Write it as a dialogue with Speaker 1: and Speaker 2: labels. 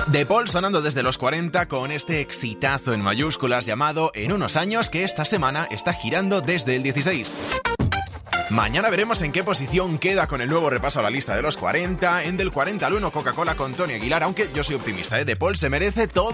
Speaker 1: De Paul sonando desde los 40 con este exitazo en mayúsculas llamado En unos años, que esta semana está girando desde el 16. Mañana veremos en qué posición queda con el nuevo repaso a la lista de los 40. En del 40 al 1 Coca-Cola con Tony Aguilar, aunque yo soy optimista, De Paul se merece todo